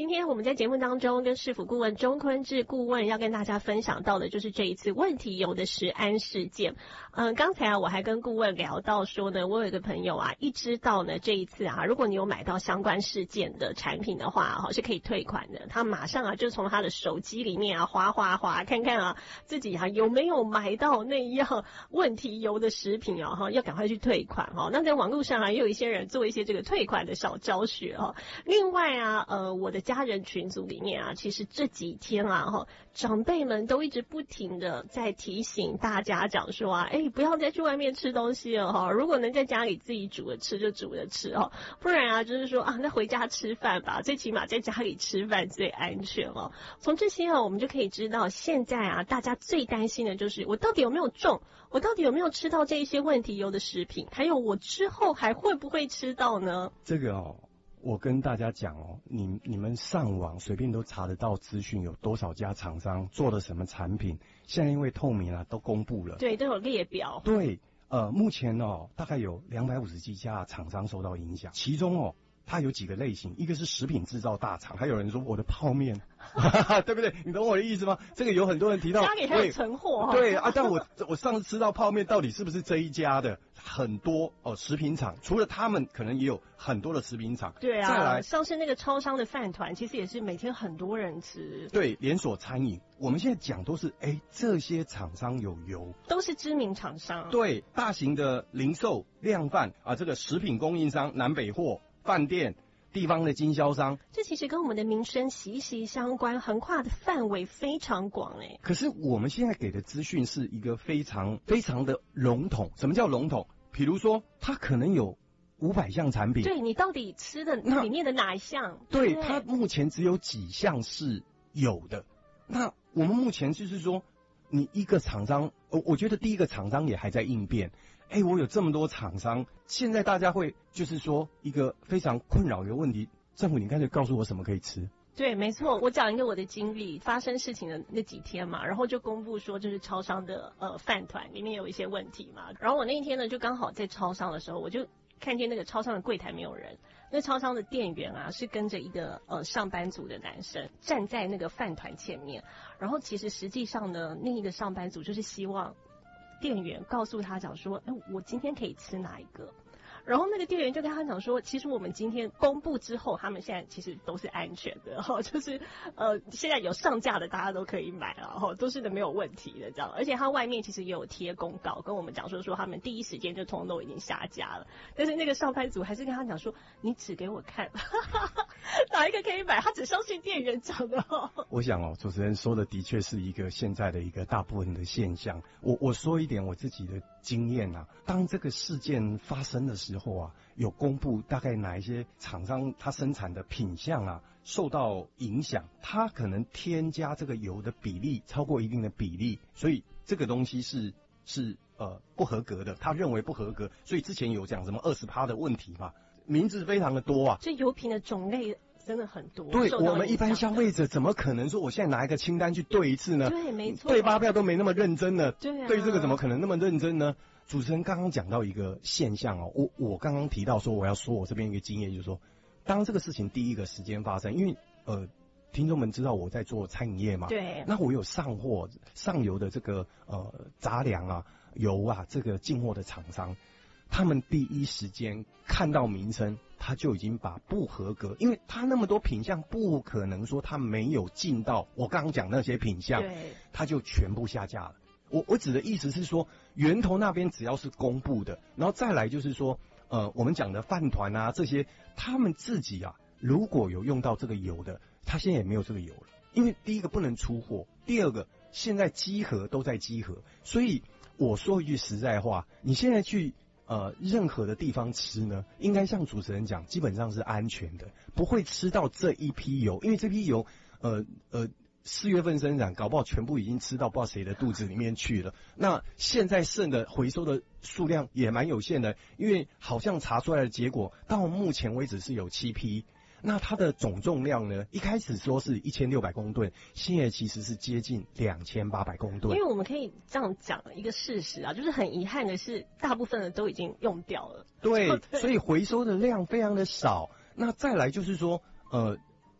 今天我们在节目当中跟市府顾问钟坤志顾问要跟大家分享到的就是这一次问题油的食安事件。刚才我还跟顾问聊到说呢，我有一个朋友啊，一知道呢这一次啊，如果你有买到相关事件的产品的话，是可以退款的。他马上啊就从他的手机里面啊滑看看啊自己啊有没有买到那一样问题油的食品啊，要赶快去退款哈。那在网络上啊也有一些人做一些这个退款的小教学哈。另外啊我的家人群组里面啊，其实这几天啊长辈们都一直不停的在提醒大家讲说啊，不要再去外面吃东西了哈，如果能在家里自己煮着吃就煮着吃哦，不然啊就是说啊那回家吃饭吧，最起码在家里吃饭最安全哦。从这些我们就可以知道现在啊大家最担心的就是我到底有没有中，我到底有没有吃到这一些问题油的食品，还有我之后还会不会吃到呢？ 这个我跟大家讲你们上网随便都查得到资讯，有多少家厂商做了什么产品，现在因为透明都公布了， 对，都有列表。 对，目前大概有250几家厂商受到影响，其中它有几个类型，一个是食品制造大厂，还有人说我的泡面，对不对？你懂我的意思吗？这个有很多人提到， 家里还有存货对啊，但我上次吃到泡面，到底是不是这一家的？很多食品厂，除了他们，可能也有很多的食品厂。 对啊， 再来像是那个超商的饭团，其实也是每天很多人吃。 对，连锁餐饮，我们现在讲都是这些厂商有油， 都是知名厂商。 对，大型的零售量贩啊，这个食品供应商、南北货、饭店、地方的经销商， 这其实跟我们的民生息息相关，横跨的范围非常广可是我们现在给的资讯是一个非常非常的笼统。什么叫笼统？比如说，它可能有500项产品， 对，你到底吃的里面的哪一项？ 对，它目前只有几项是有的。那我们目前就是说，你一个厂商，我觉得第一个厂商也还在应变。我有这么多厂商，现在大家会就是说一个非常困扰的问题，政府你干脆告诉我什么可以吃。 对，没错，我讲一个我的经历，发生事情的那几天嘛，然后就公布说就是超商的饭团里面有一些问题嘛，然后我那一天呢就刚好在超商的时候，我就看见那个超商的柜台没有人，那超商的店员啊是跟着一个上班族的男生站在那个饭团前面，然后其实实际上呢另一个上班族就是希望店员告诉他讲说我今天可以吃哪一个，然后那个店员就跟他讲说，其实我们今天公布之后，他们现在其实都是安全的就是现在有上架的大家都可以买了都是没有问题的这样，而且他外面其实也有贴公告跟我们讲说他们第一时间就通通都已经下架了，但是那个上班族还是跟他讲说，你指给我看哪一个可以买，他只相信店员讲的我想主持人说的的确是一个现在的一个大部分的现象。我说一点我自己的经验当这个事件发生的时候有公布大概哪一些厂商他生产的品项受到影响，他可能添加这个油的比例超过一定的比例，所以这个东西是不合格的，他认为不合格，所以之前有讲什么20%的问题嘛，名字非常的多这油品的种类真的很多， 对，我们一般消费者怎么可能说我现在拿一个清单去对一次呢？ 对，没错， 对发票都没那么认真呢。 对啊， 对这个怎么可能那么认真呢？主持人刚刚讲到一个现象我刚刚提到说我要说我这边一个经验，就是说当这个事情第一个时间发生，因为听众们知道我在做餐饮业嘛， 对， 那我有上游的这个杂粮油这个进货的厂商，他们第一时间看到名称，他就已经把不合格，因为他那么多品项，不可能说他没有进到我刚刚讲那些品项， 对， 他就全部下架了。我指的意思是说，源头那边只要是公布的，然后再来就是说，我们讲的饭团这些，他们自己如果有用到这个油的，他现在也没有这个油了，因为第一个不能出货，第二个现在稽核都在稽核，所以我说一句实在话，你现在去任何的地方吃呢，应该像主持人讲，基本上是安全的，不会吃到这一批油，因为这批油4月份生产，搞不好全部已经吃到不知道谁的肚子里面去了。那现在剩的回收的数量也蛮有限的，因为好像查出来的结果，到目前为止是有7批。那它的总重量呢？一开始说是1600公吨，现在其实是接近2800公吨。 因为我们可以这样讲一个事实就是很遗憾的是，大部分的都已经用掉了。 对，所以回收的量非常的少。那再来就是说，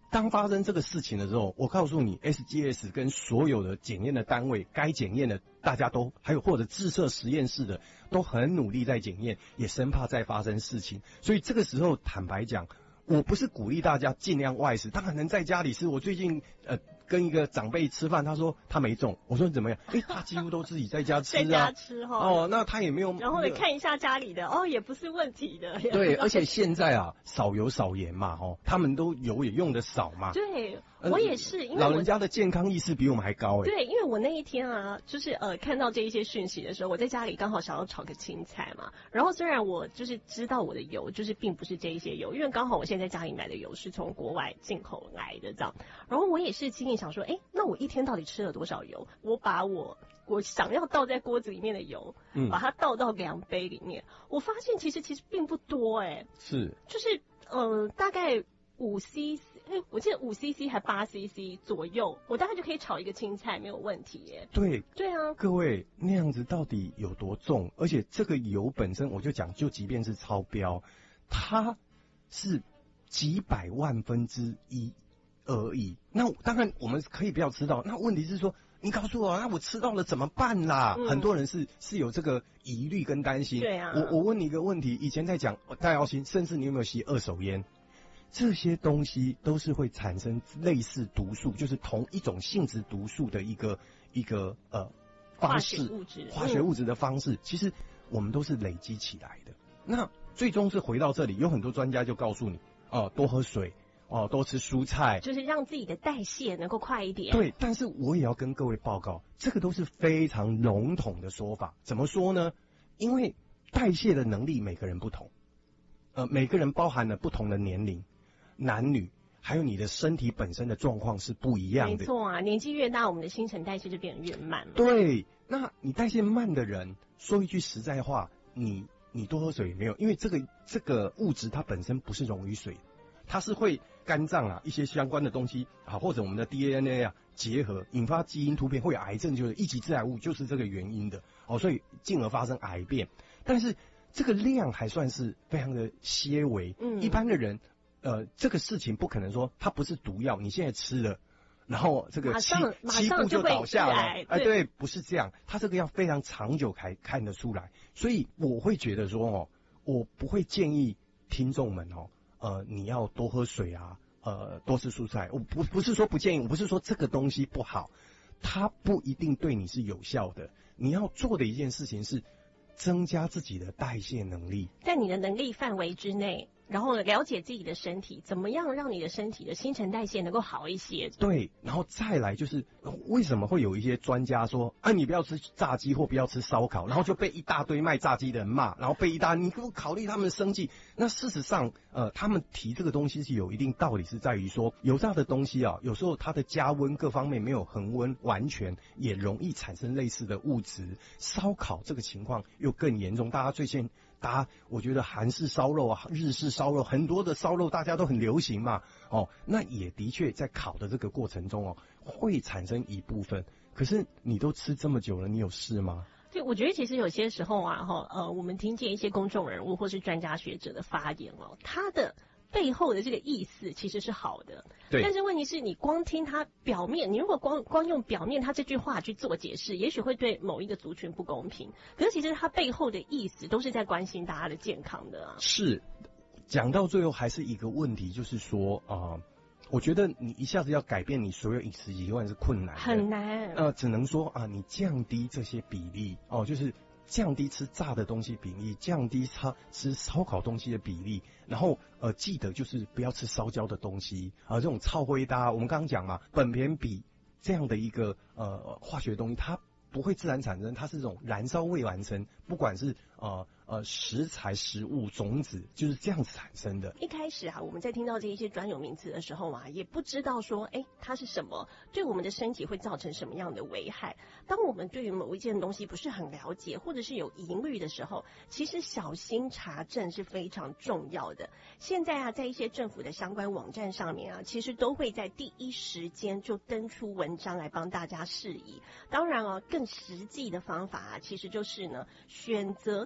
当发生这个事情的时候，我告诉你 ，SGS 跟所有的检验的单位，该检验的大家都还有或者自设实验室的都很努力在检验，也生怕再发生事情。所以这个时候坦白讲，我不是鼓励大家尽量外食，当然能在家里吃。我最近跟一个长辈吃饭，他说他没中，我说怎么样？他几乎都自己在家吃啊， 在家吃哈。 哦，那他也没有。 然后呢，看一下家里的也不是问题的。 对，而且现在啊，少油少盐嘛，他们都油也用的少嘛。 对，我也是，因为老人家的健康意识比我们还高对，因为我那一天啊，就是看到这一些讯息的时候，我在家里刚好想要炒个青菜嘛。然后虽然我就是知道我的油就是并不是这一些油，因为刚好我现在家里买的油是从国外进口来的这样。然后我也是心里想说，那我一天到底吃了多少油？我把我想要倒在锅子里面的油，把它倒到量杯里面，我发现其实并不多是， 就是大概5cc，我记得5cc 还8cc 左右，我大概就可以炒一个青菜，没有问题耶。 对啊， 各位那样子到底有多重？而且这个油本身，我就讲，就即便是超标，它是几百万分之一而已。那当然我们可以不要吃到，那问题是说，你告诉我，那我吃到了怎么办啦？很多人是有这个疑虑跟担心。 对啊， 我问你一个问题，以前在讲戴耀新，甚至你有没有吸二手烟？这些东西都是会产生类似毒素，就是同一种性质毒素的一个方式，化学物质的方式，其实我们都是累积起来的。那最终是回到这里，有很多专家就告诉你，多喝水，多吃蔬菜， 就是让自己的代谢能够快一点。 对，但是我也要跟各位报告，这个都是非常笼统的说法。怎么说呢？因为代谢的能力每个人不同，每个人包含了不同的年龄。男女还有你的身体本身的状况是不一样的。 没错啊，年纪越大，我们的新陈代谢就变得越慢了。 对，那你代谢慢的人，说一句实在话，你多喝水也没有，因为这个物质它本身不是溶于水，它是会肝脏啊一些相关的东西啊，或者我们的 DNA 啊结合，引发基因突变，会有癌症，就是一级致癌物，就是这个原因的所以进而发生癌变。但是这个量还算是非常的些微，一般的人。这个事情不可能说它不是毒药，你现在吃了，然后这个七步就倒下了。对，不是这样，它这个要非常长久才看得出来。所以我会觉得说我不会建议听众们你要多喝水啊，多吃蔬菜。我不是说不建议，我不是说这个东西不好，它不一定对你是有效的。你要做的一件事情是增加自己的代谢能力， 在你的能力范围之内。然后了解自己的身体，怎么样让你的身体的新陈代谢能够好一些？对， 然后再来就是为什么会有一些专家说你不要吃炸鸡或不要吃烧烤，然后就被一大堆卖炸鸡的人骂，然后被你给我考虑他们的生计。那事实上他们提这个东西是有一定道理，是在于说油炸的东西有时候它的加温各方面没有恒温完全，也容易产生类似的物质。烧烤这个情况又更严重，大家我觉得韩式烧肉啊，日式烧肉，很多的烧肉大家都很流行嘛，那也的确在烤的这个过程中会产生一部分。可是你都吃这么久了，你有事吗？ 对，我觉得其实有些时候我们听见一些公众人物或是专家学者的发言他的背后的这个意思其实是好的，对。但是问题是你光听他表面，你如果光用表面他这句话去做解释，也许会对某一个族群不公平。可是其实他背后的意思都是在关心大家的健康的啊。 是，讲到最后还是一个问题，就是说我觉得你一下子要改变你所有饮食习惯是困难的， 很难。 只能说你降低这些比例就是降低吃炸的东西比例，降低吃烧烤东西的比例，然后记得就是不要吃烧焦的东西这种臭灰搭，我们刚刚讲嘛，苯偏比这样的一个化学东西，它不会自然产生，它是这种燃烧未完成，不管是食材、食物、种子，就是这样子产生的。 一开始我们在听到这一些专有名词的时候也不知道说它是什么，对我们的身体会造成什么样的危害。当我们对于某一件东西不是很了解，或者是有疑虑的时候，其实小心查证是非常重要的。现在在一些政府的相关网站上面其实都会在第一时间就登出文章来帮大家释疑。当然更实际的方法其实就是呢，选择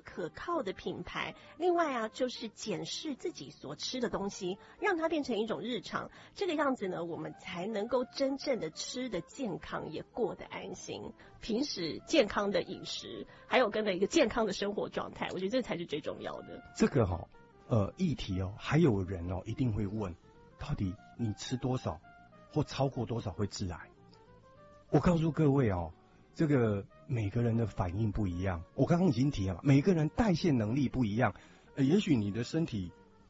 可靠的品牌。另外啊，就是检视自己所吃的东西，让它变成一种日常。这个样子呢，我们才能够真正的吃得健康，也过得安心。平时健康的饮食，还有跟着一个健康的生活状态，我觉得这才是最重要的。 这个议题还有人一定会问，到底你吃多少或超过多少会致癌？我告诉各位这个每个人的反应不一样。我刚刚已经提了嘛，每个人代谢能力不一样，也许你的身体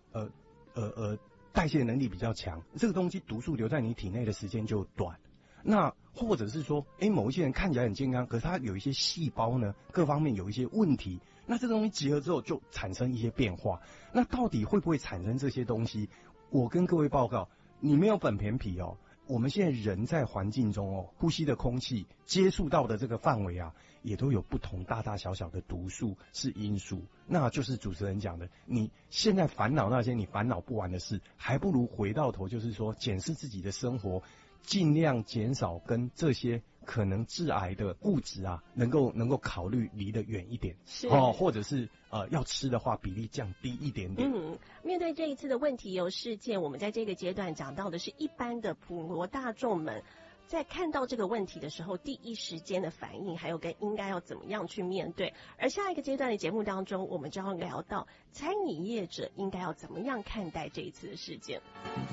代谢能力比较强，这个东西毒素留在你体内的时间就短。那或者是说，某一些人看起来很健康，可是他有一些细胞呢，各方面有一些问题，那这个东西结合之后就产生一些变化。那到底会不会产生这些东西？我跟各位报告，你没有本片皮我们现在人在环境中呼吸的空气接触到的这个范围也都有不同大大小小的毒素是因素。那就是主持人讲的，你现在烦恼那些你烦恼不完的事，还不如回到头，就是说检视自己的生活，尽量减少跟这些可能致癌的物质能够考虑离得远一点， 是或者是要吃的话比例降低一点点。 面对这一次的问题油事件，我们在这个阶段讲到的是一般的普罗大众们在看到这个问题的时候，第一时间的反应，还有跟应该要怎么样去面对。而下一个阶段的节目当中，我们就要聊到餐饮业者应该要怎么样看待这一次的事件。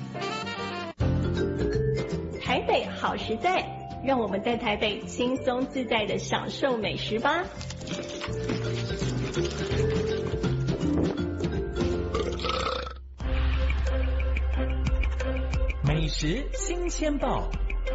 台北好实在，让我们在台北轻松自在的享受美食吧。 美食新鲜报。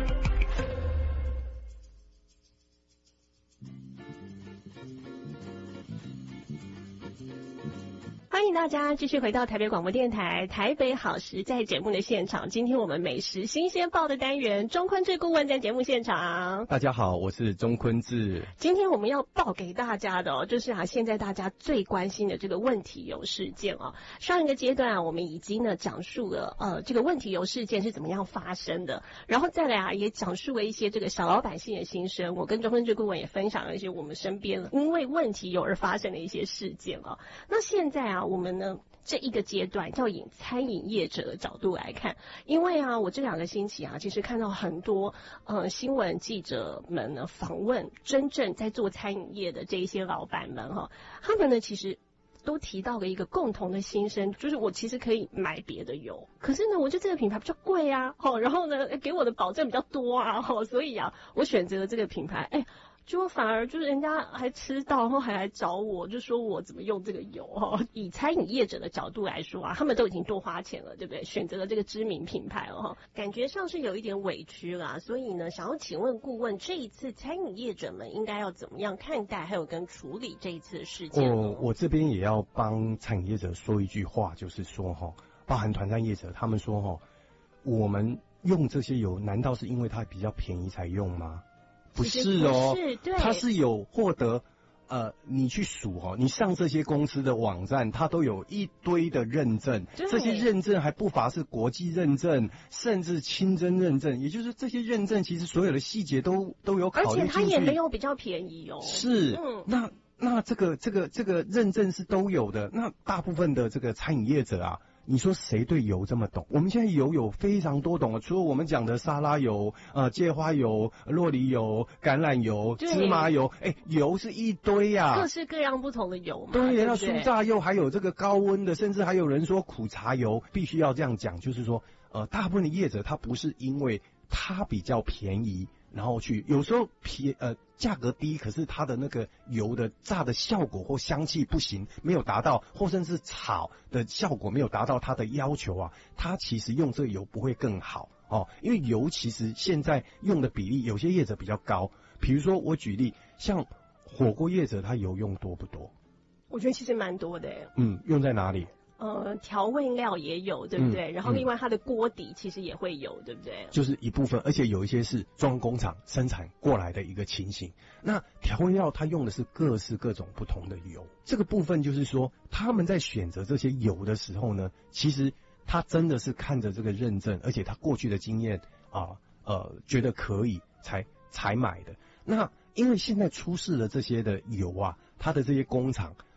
欢迎大家继续回到台北广播电台台北好食在节目的现场。今天我们美食新鲜报的单元，钟坤志顾问在节目现场。 大家好，我是钟坤志。 今天我们要报给大家的就是现在大家最关心的这个问题油事件上一个阶段我们已经呢讲述了这个问题油事件是怎么样发生的，然后再来也讲述了一些这个小老百姓的心声。我跟钟坤志顾问也分享了一些我们身边因为问题油而发生的一些事件那现在我们呢这一个阶段要以餐饮业者的角度来看，因为我这2个星期其实看到很多新闻记者们呢访问真正在做餐饮业的这一些老板们他们呢其实都提到了一个共同的心声，就是我其实可以买别的油，可是呢我觉得这个品牌比较贵然后呢给我的保证比较多所以我选择了这个品牌就反而就是人家还吃到，然后还来找我，就说我怎么用这个油以餐饮业者的角度来说他们都已经多花钱了，对不对？选择了这个知名品牌了感觉上是有一点委屈啦。所以呢，想要请问顾问，这一次餐饮业者们应该要怎么样看待，还有跟处理这一次的事件？ 我这边也要帮餐饮业者说一句话，就是说包含团餐业者，他们说我们用这些油，难道是因为它比较便宜才用吗？不是它是有获得你去数你上这些公司的网站，它都有一堆的认证，这些认证还不乏是国际认证，甚至清真认证，也就是这些认证其实所有的细节都有考虑进去， 而且它也没有比较便宜是那这个认证是都有的。那大部分的这个餐饮业者你说谁对油这么懂？我们现在油有非常多种除了我们讲的沙拉油、芥花油、酪梨油、橄榄油、芝麻油，油是一堆各式各样不同的油嘛。 对，那酥炸油还有这个高温的，甚至还有人说苦茶油。必须要这样讲，就是说大部分的业者他不是因为它比较便宜，然后去有时候价格低，可是它的那个油的炸的效果或香气不行，没有达到，或甚至炒的效果没有达到它的要求它其实用这个油不会更好因为油其实现在用的比例有些业者比较高，比如说我举例，像火锅业者他油用多不多？ 我觉得其实蛮多的用在哪里？ 调味料也有，对不对？然后另外它的锅底其实也会有，对不对？ 就是一部分，而且有一些是装工厂生产过来的一个情形。那调味料它用的是各式各种不同的油，这个部分就是说他们在选择这些油的时候呢，其实他真的是看着这个认证，而且他过去的经验觉得可以才买的。那因为现在出事的这些的油它的这些工厂，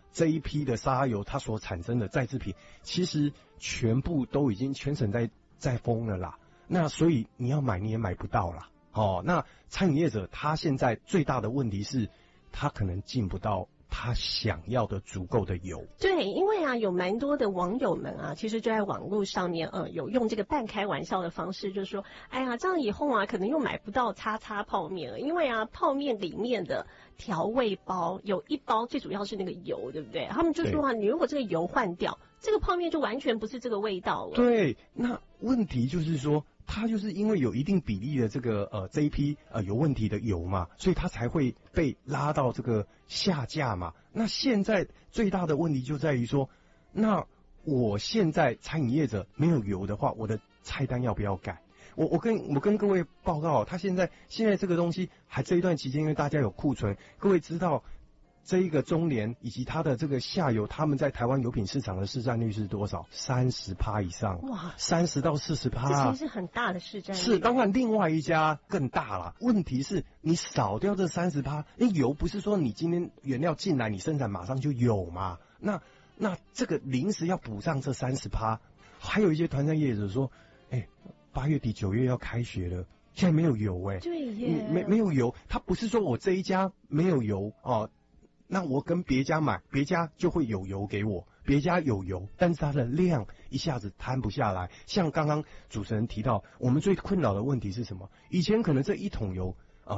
这一批的沙拉油它所产生的再制品，其实全部都已经全省在封了啦。那所以你要买你也买不到啦。那餐饮业者他现在最大的问题是，他可能进不到他想要的足够的油。 对，因为啊，有蛮多的网友们啊，其实就在网络上面，有用这个半开玩笑的方式，就是说，哎呀，这样以后啊，可能又买不到叉叉泡面了，因为啊，泡面里面的调味包有一包最主要是那个油，对不对？他们就说啊，你如果这个油换掉，这个泡面就完全不是这个味道了。 对，那问题就是说，它就是因为有一定比例的这个这一批有问题的油嘛，所以它才会被拉到这个下架嘛。那现在最大的问题就在于说，那我现在餐饮业者没有油的话，我的菜单要不要改？我跟各位报告，他现在这个东西还这一段期间，因为大家有库存，各位知道这一个中联以及它的这个下游，他们在台湾油品市场的市占率是多少？30%以上。哇，30到40%。 这其实是很大的市占率。 是，当然另外一家更大啦。问题是你少掉这30%，油不是说你今天原料进来你生产马上就有嘛？那这个临时要补上这30%，还有一些团餐业者说，8月底9月要开学了，现在没有油对耶， 没有油，他不是说我这一家没有油哦，那我跟别家买，别家就会有油给我，别家有油，但是它的量一下子摊不下来。像刚刚主持人提到，我们最困扰的问题是什么？以前可能这一桶油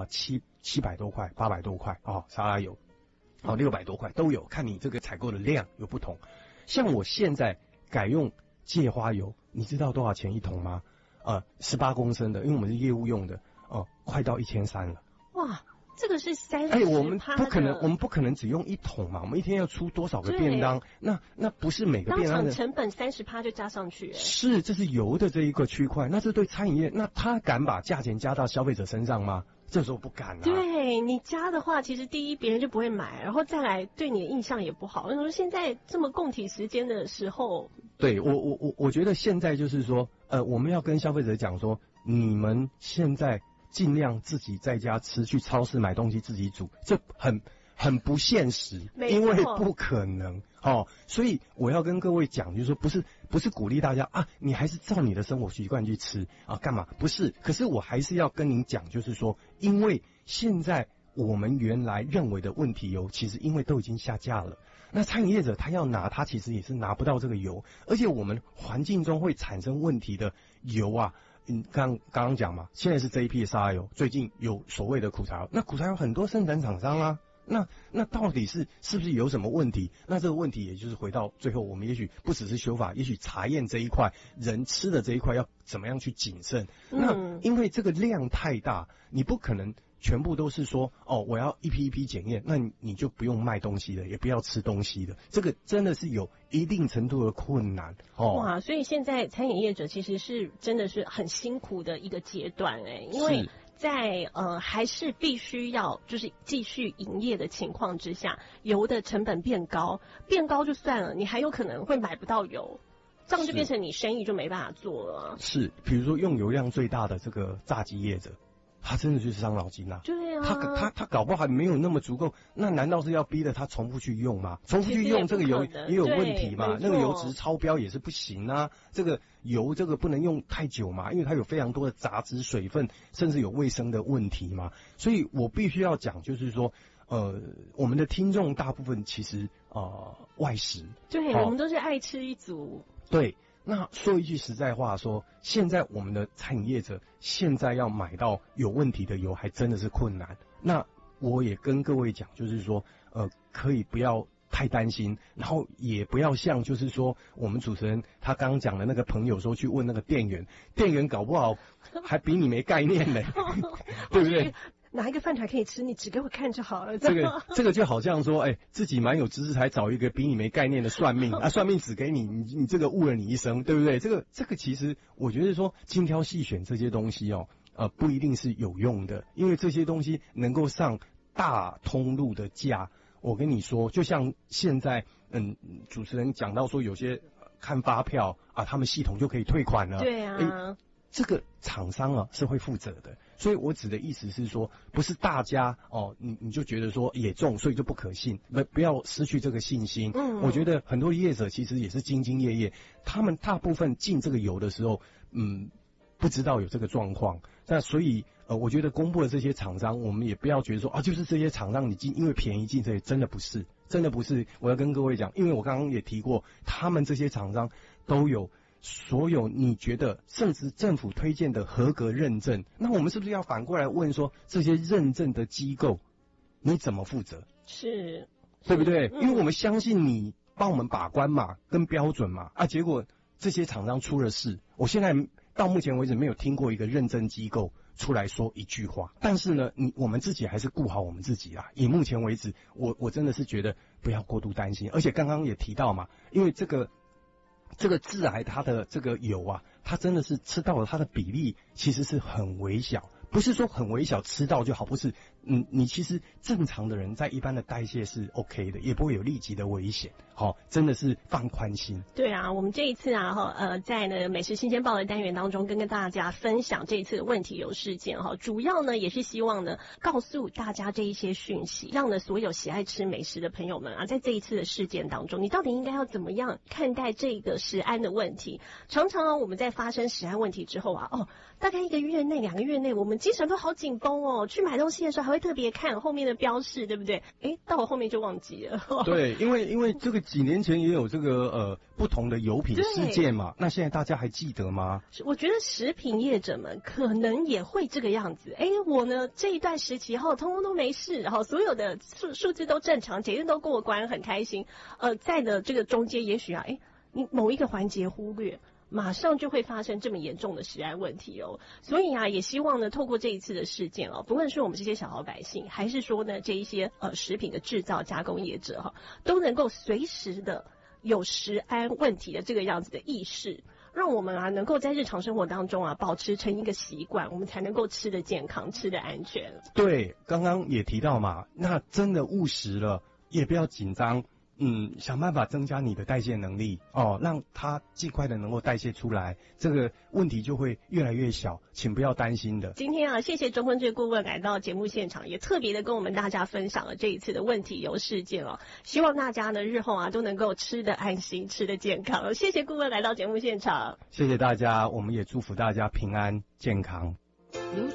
700多块、800多块沙拉油600多块都有，看你这个采购的量有不同。像我现在改用芥花油，你知道多少钱一桶吗？18公升的，因为我们是业务用的快到1300了。 哇，这个是30%。 我们不可能只用一桶嘛，我们一天要出多少个便当？那不是每个便当的当场成本30%就加上去。 是，这是油的这一个区块，那这对餐饮业，那他敢把价钱加到消费者身上吗？这时候不敢啊。 对，你加的话，其实第一别人就不会买，然后再来对你的印象也不好。那说现在这么供体时间的时候， 对我觉得现在就是说，我们要跟消费者讲说，你们现在尽量自己在家吃，去超市买东西自己煮，这很不现实，因为不可能所以我要跟各位讲，就是说不是鼓励大家你还是照你的生活习惯去吃干嘛？不是，可是我还是要跟您讲，就是说，因为现在我们原来认为的问题油，其实因为都已经下架了，那餐饮业者他要拿，他其实也是拿不到这个油，而且我们环境中会产生问题的油刚刚讲嘛，现在是这一批的沙拉油，最近有所谓的苦茶油，那苦茶油很多生产厂商那到底是不是有什么问题？那这个问题也就是回到最后，我们也许不只是修法，也许查验这一块人吃的这一块要怎么样去谨慎。那因为这个量太大，你不可能全部都是说我要一批一批检验，那你就不用卖东西了，也不要吃东西了，这个真的是有一定程度的困难哇，所以现在餐饮业者其实是真的是很辛苦的一个阶段因为在还是必须要就是继续营业的情况之下，油的成本变高就算了，你还有可能会买不到油，这样就变成你生意就没办法做了。是， 比如说用油量最大的这个炸鸡业者，他真的就是伤脑筋对啊， 他搞不好还没有那么足够，那难道是要逼着他重复去用吗？重复去用这个油也有问题嘛？那个油脂超标也是不行啊。这个油不能用太久嘛，因为它有非常多的杂质、水分，甚至有卫生的问题嘛。所以我必须要讲，就是说，我们的听众大部分其实外食， 对，我们都是爱吃一族。 对。那说一句实在话说，现在我们的餐饮业者现在要买到有问题的油还真的是困难。那我也跟各位讲，就是说可以不要太担心，然后也不要像就是说我们主持人他刚刚讲的那个朋友说去问那个店员搞不好还比你没概念呢对不对？ 哪一个饭团可以吃，你指给我看就好了。 这个就好像说，自己蛮有知识，才找一个比你没概念的算命算命指给你这个误了你一生，对不对？这个其实我觉得说精挑细选这些东西不一定是有用的，因为这些东西能够上大通路的架。我跟你说，就像现在主持人讲到说，有些看发票他们系统就可以退款了。 对啊。 这个厂商是会负责的， 所以我指的意思是说，不是大家你就觉得说也中，所以就不可信，不要失去这个信心。我觉得很多业者其实也是兢兢业业，他们大部分进这个油的时候，不知道有这个状况。那所以我觉得公布的这些厂商，我们也不要觉得说就是这些厂商你因为便宜进这些，真的不是。我要跟各位讲，因为我刚刚也提过，他们这些厂商都有所有你觉得甚至政府推荐的合格认证，那我们是不是要反过来问说，这些认证的机构你怎么负责？ 是， 对不对？因为我们相信你帮我们把关嘛，跟标准嘛，结果这些厂商出了事，我现在到目前为止没有听过一个认证机构出来说一句话。但是呢，我们自己还是顾好我们自己啦。以目前为止，我真的是觉得不要过度担心。而且刚刚也提到嘛，因为这个致癌它的这个油啊，它真的是吃到了它的比例其实是很微小，不是说很微小吃到就好，不是。你其实正常的人在一般的代谢是 OK 的，也不会有立即的危险。真的是放宽心。 对啊，我们这一次啊，在呢美食新鲜报的单元当中，跟大家分享这一次的问题油事件主要呢也是希望呢告诉大家这一些讯息，让呢所有喜爱吃美食的朋友们在这一次的事件当中，你到底应该要怎么样看待这个食安的问题？常常我们在发生食安问题之后大概1个月内、2个月内，我们精神都好紧绷去买东西的时候还会特别看后面的标示，对不对？到我后面就忘记了。 对，因为这个几年前也有这个不同的油品事件嘛，那现在大家还记得吗？ 我觉得食品业者们可能也会这个样子。我呢这一段时期通通都没事，然后所有的数字都正常，检验都过关，很开心。在的这个中间，也许你某一个环节忽略，马上就会发生这么严重的食安问题所以也希望呢，透过这一次的事件不论是我们这些小老百姓，还是说呢这一些食品的制造加工业者都能够随时的有食安问题的这个样子的意识，让我们能够在日常生活当中保持成一个习惯，我们才能够吃得健康，吃得安全。 对，刚刚也提到嘛，那真的务实了，也不要紧张。想办法增加你的代谢能力让它尽快的能够代谢出来，这个问题就会越来越小，请不要担心的。 今天谢谢钟坤志顾问来到节目现场，也特别的跟我们大家分享了这一次的问题油事件希望大家呢日后都能够吃得安心，吃得健康。谢谢顾问来到节目现场， 谢谢大家，我们也祝福大家平安健康。